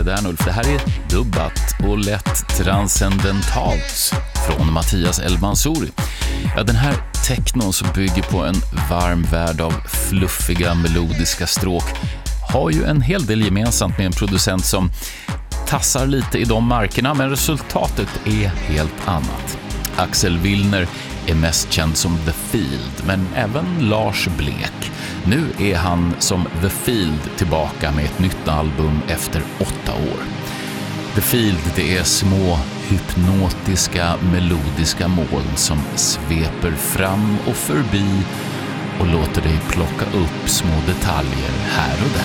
Det här är dubbat och lätt transcendentalt från Mattias El Mansouri. Ja, den här technon som bygger på en varm värld av fluffiga melodiska stråk har ju en hel del gemensamt med en producent som tassar lite i de markerna, men resultatet är helt annat. Axel Willner är mest känd som The Field, men även Lars Blek. Nu är han som The Field tillbaka med ett nytt album efter 8 år. The Field, det är små hypnotiska melodiska moln som sveper fram och förbi och låter dig plocka upp små detaljer här och där.